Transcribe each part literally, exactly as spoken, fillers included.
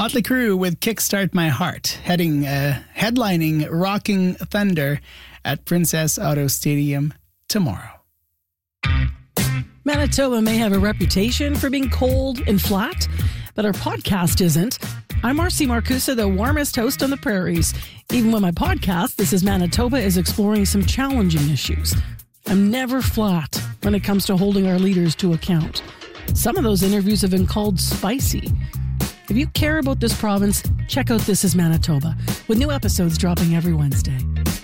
Motley Crue with Kickstart My Heart, heading, uh, headlining Rocking Thunder at Princess Auto Stadium tomorrow. Manitoba may have a reputation for being cold and flat, but our podcast isn't. I'm Marcy Marcusa, the warmest host on the prairies. Even when my podcast, This is Manitoba, is exploring some challenging issues. I'm never flat when it comes to holding our leaders to account. Some of those interviews have been called spicy. If you care about this province, check out This is Manitoba, with new episodes dropping every Wednesday.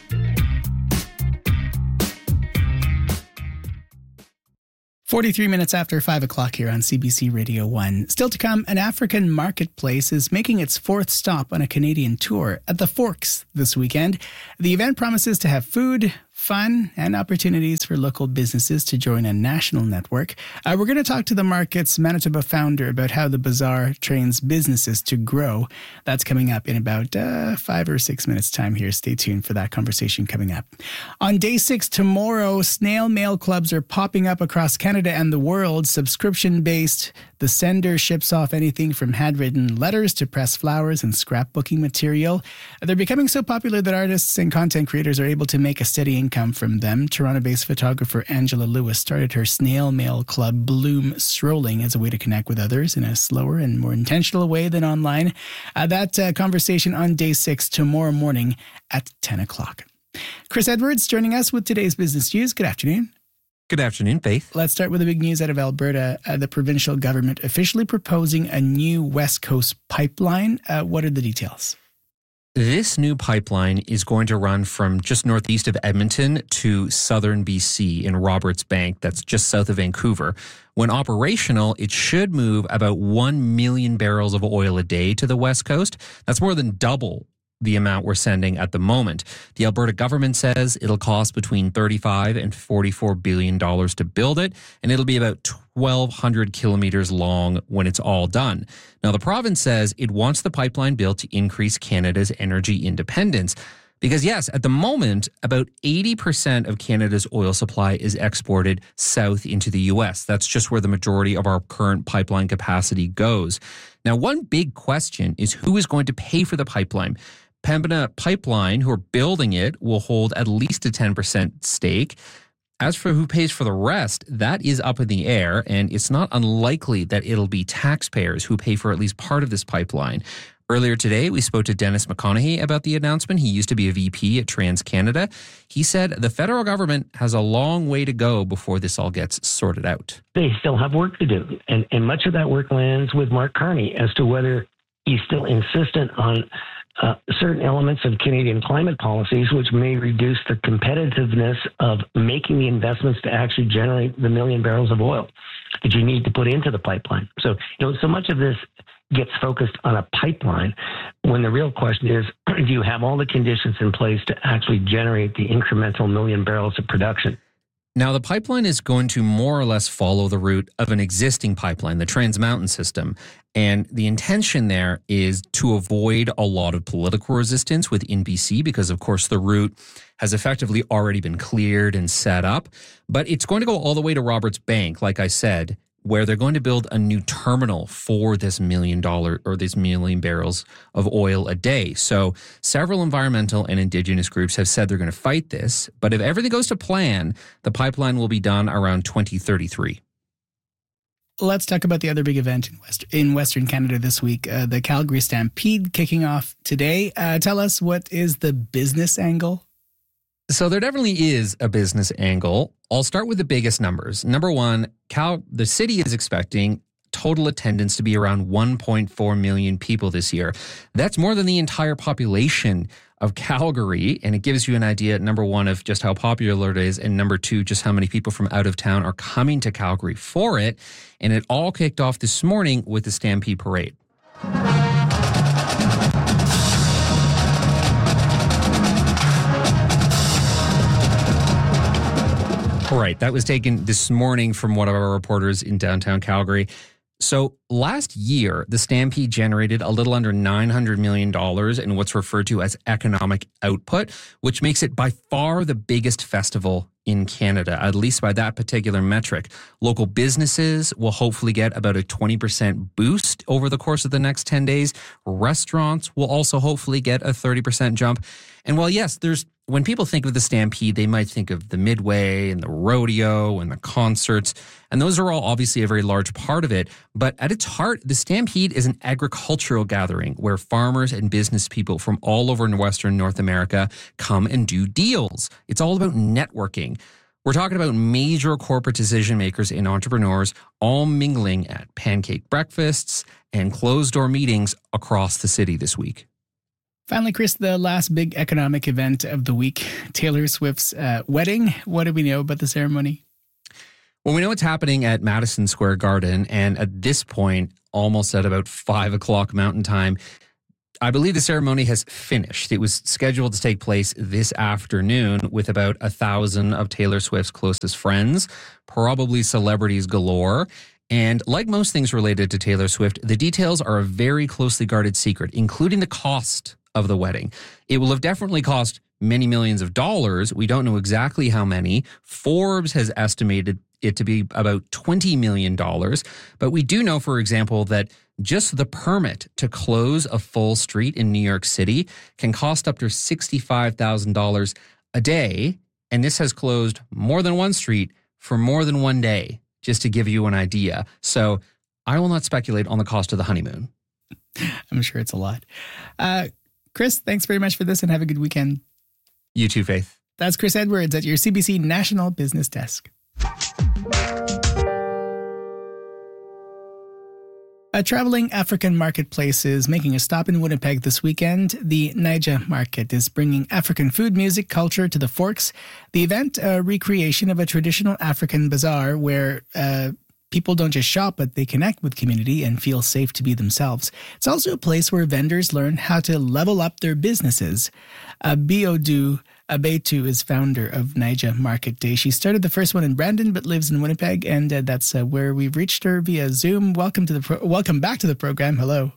forty-three minutes after five o'clock here on C B C Radio one. Still to come, an African marketplace is making its fourth stop on a Canadian tour at the Forks this weekend. The event promises to have food, fun, and opportunities for local businesses to join a national network. Uh, we're going to talk to the market's Manitoba founder about how the bazaar trains businesses to grow. That's coming up in about uh, five or six minutes time here. Stay tuned for that conversation coming up. On day six tomorrow, snail mail clubs are popping up across Canada and the world, subscription-based. The sender ships off anything from handwritten letters to pressed flowers and scrapbooking material. They're becoming so popular that artists and content creators are able to make a steady income from them. Toronto-based photographer Angela Lewis started her snail mail club, Bloom Strolling, as a way to connect with others in a slower and more intentional way than online. Uh, that uh, conversation on day six tomorrow morning at ten o'clock. Chris Edwards joining us with today's business news. Good afternoon. Good afternoon, Faith. Let's start with the big news out of Alberta. Uh, the provincial government officially proposing a new West Coast pipeline. Uh, what are the details? This new pipeline is going to run from just northeast of Edmonton to southern B C in Roberts Bank. That's just south of Vancouver. When operational, it should move about one million barrels of oil a day to the West Coast. That's more than double the amount we're sending at the moment. The Alberta government says it'll cost between thirty-five and forty-four billion dollars to build it, and it'll be about twelve hundred kilometers long when it's all done. Now, the province says it wants the pipeline built to increase Canada's energy independence. Because yes, at the moment, about eighty percent of Canada's oil supply is exported south into the U S. That's just where the majority of our current pipeline capacity goes. Now, one big question is who is going to pay for the pipeline? Pembina Pipeline, who are building it, will hold at least a ten percent stake. As for who pays for the rest, that is up in the air, and it's not unlikely that it'll be taxpayers who pay for at least part of this pipeline. Earlier today, we spoke to Dennis McConaughey about the announcement. He used to be a V P at TransCanada. He said the federal government has a long way to go before this all gets sorted out. They still have work to do, and, and much of that work lands with Mark Carney as to whether he's still insistent on Uh, certain elements of Canadian climate policies, which may reduce the competitiveness of making the investments to actually generate the million barrels of oil that you need to put into the pipeline. So, you know, so much of this gets focused on a pipeline when the real question is, do you have all the conditions in place to actually generate the incremental million barrels of production? Now, the pipeline is going to more or less follow the route of an existing pipeline, the Trans Mountain system. And the intention there is to avoid a lot of political resistance within B C because, of course, the route has effectively already been cleared and set up. But it's going to go all the way to Roberts Bank, like I said, where they're going to build a new terminal for this million dollar or this million barrels of oil a day. So several environmental and Indigenous groups have said they're going to fight this. But if everything goes to plan, the pipeline will be done around twenty thirty-three. Let's talk about the other big event in, West, in Western Canada this week, uh, the Calgary Stampede kicking off today. Uh, tell us, what is the business angle? So there definitely is a business angle. I'll start with the biggest numbers. Number one, Cal, the city is expecting total attendance to be around one point four million people this year. That's more than the entire population of Calgary, and it gives you an idea, number one, of just how popular it is, and number two, just how many people from out of town are coming to Calgary for it. And it all kicked off this morning with the Stampede Parade. All right, that was taken this morning from one of our reporters in downtown Calgary. So last year, the Stampede generated a little under nine hundred million dollars in what's referred to as economic output, which makes it by far the biggest festival in Canada, at least by that particular metric. Local businesses will hopefully get about a twenty percent boost over the course of the next ten days. Restaurants will also hopefully get a thirty percent jump. And while, yes, there's when people think of the Stampede, they might think of the Midway and the rodeo and the concerts, and those are all obviously a very large part of it. But at its heart, the Stampede is an agricultural gathering where farmers and business people from all over Western North America come and do deals. It's all about networking. We're talking about major corporate decision makers and entrepreneurs all mingling at pancake breakfasts and closed-door meetings across the city this week. Finally, Chris, the last big economic event of the week, Taylor Swift's uh, wedding. What do we know about the ceremony? Well, we know it's happening at Madison Square Garden, and at this point, almost at about five o'clock Mountain Time, I believe the ceremony has finished. It was scheduled to take place this afternoon with about a thousand of Taylor Swift's closest friends, probably celebrities galore. And like most things related to Taylor Swift, the details are a very closely guarded secret, including the cost of the wedding. It will have definitely cost many millions of dollars. We don't know exactly how many. Forbes has estimated it to be about twenty million dollars. But we do know, for example, that just the permit to close a full street in New York City can cost up to sixty-five thousand dollars a day. And this has closed more than one street for more than one day, just to give you an idea. So I will not speculate on the cost of the honeymoon. I'm sure it's a lot. Uh, Chris, thanks very much for this and have a good weekend. You too, Faith. That's Chris Edwards at your C B C National Business Desk. A traveling African marketplace is making a stop in Winnipeg this weekend. The Naija Market is bringing African food, music, culture to the Forks. The event, a recreation of a traditional African bazaar where uh, people don't just shop, but they connect with community and feel safe to be themselves. It's also a place where vendors learn how to level up their businesses. Abiodu Abetu is founder of Naija Market Day. She started the first one in Brandon, but lives in Winnipeg, and uh, that's uh, where we've reached her via Zoom. Welcome to the pro- welcome back to the program. Hello,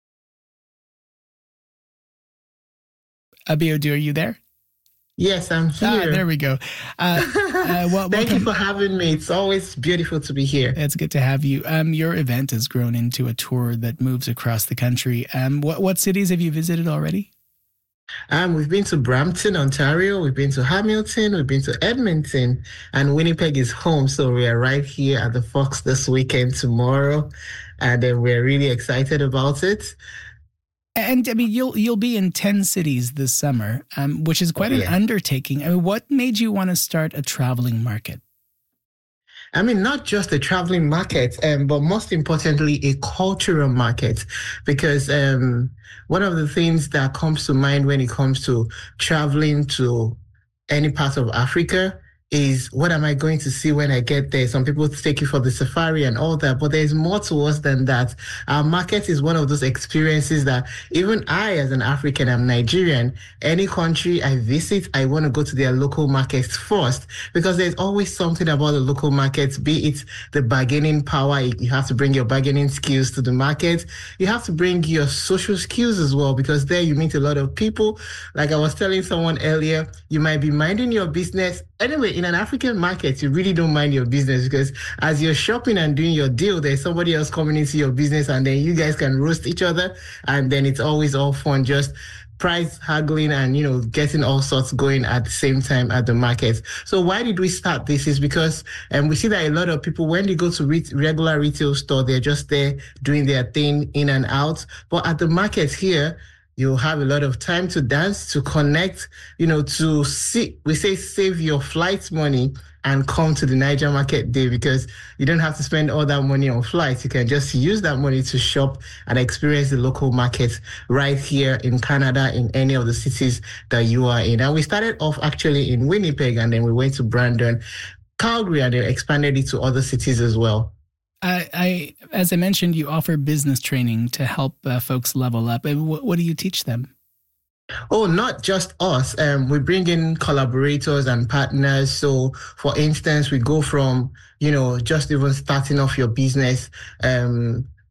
Abiodu, are you there? Yes, I'm here. Ah, there we go. Uh, uh, well, Thank welcome. you for having me. It's always beautiful to be here. It's good to have you. Um, your event has grown into a tour that moves across the country. Um, what what cities have you visited already? Um, we've been to Brampton, Ontario. We've been to Hamilton. We've been to Edmonton, and Winnipeg is home. So we are right here at the Fox this weekend, tomorrow, and uh, we're really excited about it. And I mean, you'll you'll be in ten cities this summer, um, which is quite Oh, an yeah. undertaking. I mean, what made you want to start a traveling market? I mean, not just a traveling market, um, but most importantly, a cultural market, because um, one of the things that comes to mind when it comes to traveling to any part of Africa is, what am I going to see when I get there? Some people take you for the safari and all that, but there's more to us than that. Our market is one of those experiences that even I, as an African, I'm Nigerian, any country I visit, I want to go to their local markets first, because there's always something about the local markets, be it the bargaining power. You have to bring your bargaining skills to the market. You have to bring your social skills as well, because there you meet a lot of people. Like I was telling someone earlier, you might be minding your business. Anyway, in an African market, you really don't mind your business, because as you're shopping and doing your deal, there's somebody else coming into your business, and then you guys can roast each other, and then it's always all fun, just price haggling and, you know, getting all sorts going at the same time at the market. So why did we start this? Is because um, we see that a lot of people, when they go to re- regular retail store, they're just there doing their thing in and out. But at the market here, you'll have a lot of time to dance, to connect, you know, to see, we say save your flight money and come to the Naija Market Day, because you don't have to spend all that money on flights. You can just use that money to shop and experience the local market right here in Canada, in any of the cities that you are in. And we started off actually in Winnipeg, and then we went to Brandon, Calgary, and then expanded it to other cities as well. I, I as I mentioned, you offer business training to help uh, folks level up. And what, what do you teach them? Oh, not just us. Um, we bring in collaborators and partners. So, for instance, we go from, you know, just even starting off your business, um,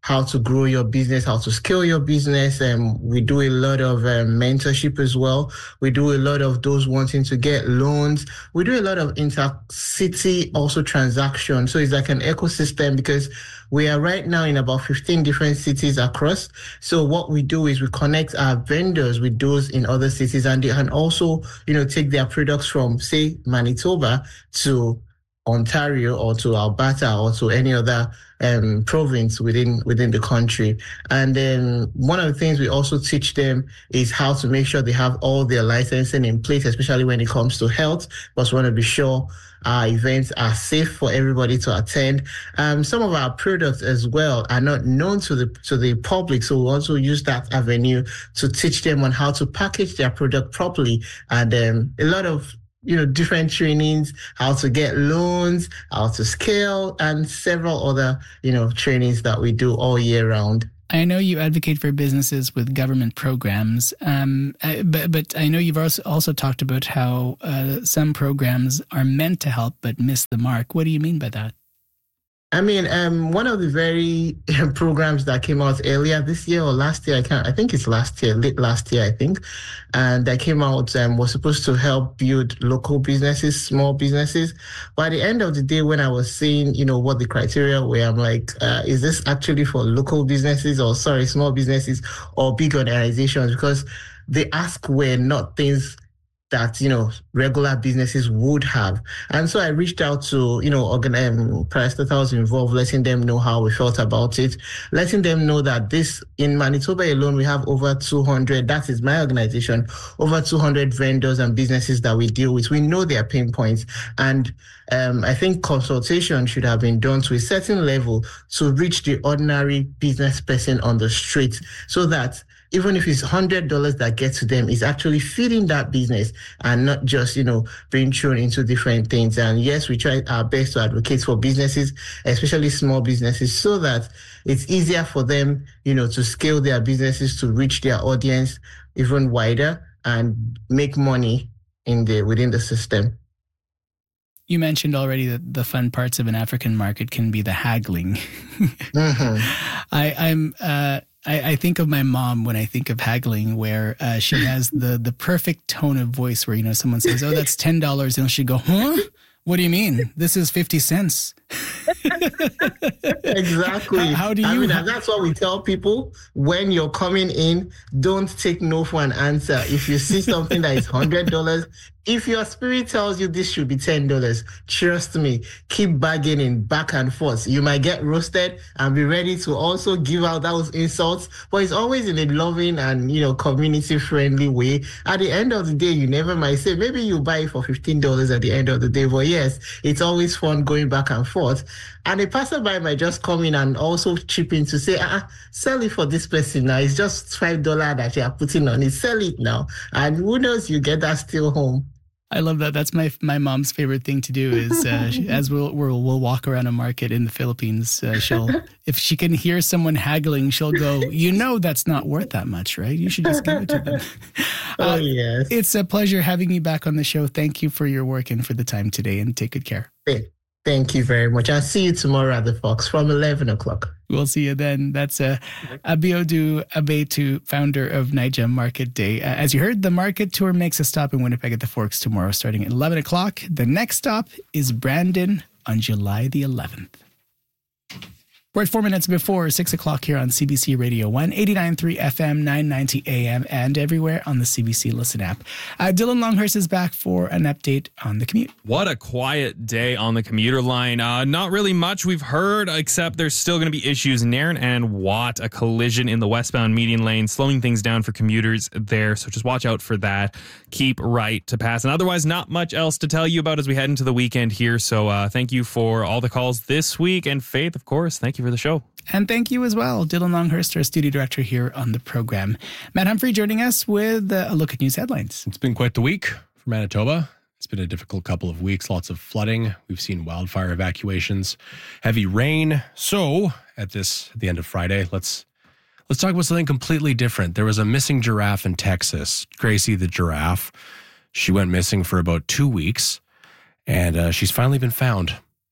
how to grow your business, how to scale your business. And we do a lot of um, mentorship as well. We do a lot of those wanting to get loans. We do a lot of inter-city also transactions. So it's like an ecosystem because we are right now in about fifteen different cities across. So what we do is we connect our vendors with those in other cities, and they can also, you know, take their products from, say, Manitoba to Ontario or to Alberta or to any other um, province within within the country. And then one of the things we also teach them is how to make sure they have all their licensing in place, especially when it comes to health, because we want to be sure our events are safe for everybody to attend. Um, some of our products as well are not known to the to the public, so we also use that avenue to teach them on how to package their product properly. And um, a lot of you know, different trainings, how to get loans, how to scale, and several other, you know, trainings that we do all year round. I know you advocate for businesses with government programs, um, but, but I know you've also, also talked about how uh, some programs are meant to help but miss the mark. What do you mean by that? I mean, um, one of the very programs that came out earlier this year or last year, I can't, I think it's last year, late last year, I think, and that came out um, was supposed to help build local businesses, small businesses. But at the end of the day, when I was seeing, you know, what the criteria were, I'm like, uh, is this actually for local businesses or, sorry, small businesses or big organizations? Because the ask were not things that, you know, regular businesses would have. And so I reached out to, you know, organ- um, parastatals involved, letting them know how we felt about it, letting them know that this, in Manitoba alone, we have over two hundred, that is my organization, over two hundred vendors and businesses that we deal with. We know their pain points. And um, I think consultation should have been done to a certain level to reach the ordinary business person on the street, so that even if it's one hundred dollars that gets to them, is actually feeding that business and not just, you know, being thrown into different things. And yes, we try our best to advocate for businesses, especially small businesses, so that it's easier for them, you know, to scale their businesses, to reach their audience even wider and make money in the within the system. You mentioned already that the fun parts of an African market can be the haggling. mm-hmm. I, I'm... Uh, I, I think of my mom when I think of haggling, where uh, she has the the perfect tone of voice where, you know, someone says, oh, that's ten dollars. And she'd go, huh? What do you mean? This is fifty cents. Exactly. How, how do you? I mean, and that's what we tell people when you're coming in. Don't take no for an answer. If you see something that is one hundred dollars, if your spirit tells you this should be ten dollars, trust me, keep bargaining back and forth. You might get roasted and be ready to also give out those insults, but it's always in a loving and, you know, community-friendly way. At the end of the day, you never might say, maybe you buy it for fifteen dollars at the end of the day, but yes, it's always fun going back and forth. And a passerby might just come in and also chip in to say, ah, sell it for this person now. It's just five dollars that you are putting on it. Sell it now. And who knows, you get that still home. I love that. That's my my mom's favorite thing to do is uh, she, as we'll, we'll we'll walk around a market in the Philippines, uh, she'll if she can hear someone haggling, she'll go, you know, that's not worth that much, right? You should just give it to them. Oh, uh, yes. It's a pleasure having you back on the show. Thank you for your work and for the time today, and take good care. Thank you very much. I'll see you tomorrow at the Fox from eleven o'clock. We'll see you then. That's uh, Abiodun Abetu, founder of Naija Market Day. Uh, as you heard, the market tour makes a stop in Winnipeg at the Forks tomorrow starting at eleven o'clock. The next stop is Brandon on July the eleventh. We're at four minutes before six o'clock here on C B C Radio one, eighty-nine point three F M, nine ninety A M, and everywhere on the C B C Listen app. Uh, Dylan Longhurst is back for an update on the commute. What a quiet day on the commuter line. Uh, not really much we've heard, except there's still going to be issues. Nairn and Watt, a collision in the westbound median lane, slowing things down for commuters there. So just watch out for that. Keep right to pass. And otherwise, not much else to tell you about as we head into the weekend here. So uh, thank you for all the calls this week. And Faith, of course, thank you for the show. And thank you as well, Dylan Longhurst, our studio director here on the program. Matt Humphrey joining us with a look at news headlines. It's been quite the week for Manitoba. It's been a difficult couple of weeks, lots of flooding. We've seen wildfire evacuations, heavy rain. So at this, at the end of Friday, let's let's talk about something completely different. There was a missing giraffe in Texas, Gracie the giraffe. She went missing for about two weeks, and uh, she's finally been found.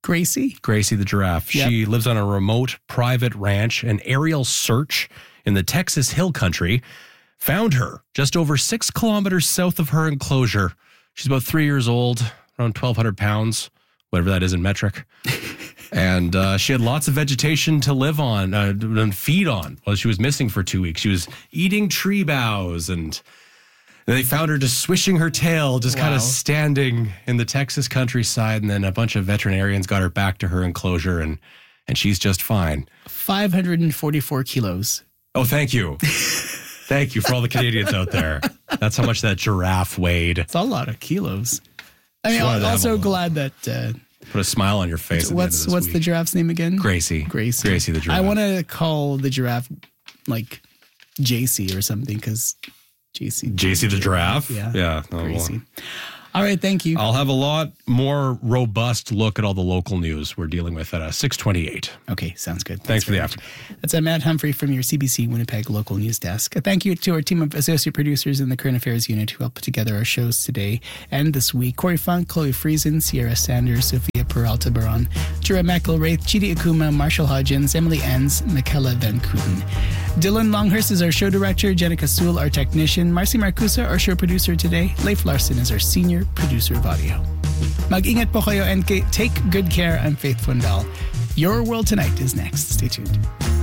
Gracie? Gracie the giraffe. Yep. She lives on a remote private ranch. An aerial search in the Texas Hill Country found her just over six kilometers south of her enclosure. She's about three years old, around twelve hundred pounds, whatever that is in metric. And uh, she had lots of vegetation to live on uh, and feed on while she was missing for two weeks. She was eating tree boughs, and they found her just swishing her tail, just Wow. kind of standing in the Texas countryside. And then a bunch of veterinarians got her back to her enclosure, and, and she's just fine. five hundred forty-four kilos. Oh, thank you. Thank you for all the Canadians out there. That's how much that giraffe weighed. It's a lot of kilos. I mean, She wanted I'm to have also a- glad that... Uh, Put a smile on your face. at the end what's of this what's the week. giraffe's name again? Gracie. Gracie. Gracie the giraffe. I want to call the giraffe like J C or something because J C. J C the giraffe? Yeah. Yeah. Oh, well. Gracie. All right. Thank you. I'll have a lot more robust look at all the local news we're dealing with at uh, six twenty-eight. Okay. Sounds good. Thanks for the very effort. much. That's uh, Matt Humphrey from your C B C Winnipeg local news desk. A thank you to our team of associate producers in the Current Affairs unit who helped put together our shows today and this week. Corey Funk, Chloe Friesen, Sierra Sanders, Sophia Peralta Baron, Jura McElwraith, Chidi Akuma, Marshall Hodgins, Emily Enns, Michaela Van Kooten. Dylan Longhurst is our show director, Jenica Sewell, our technician, Marcy Marcusa, our show producer today, Leif Larson is our senior producer of audio. Mag-ingat po kayo and take good care. I'm Faith Fundal. Your World Tonight is next. Stay tuned.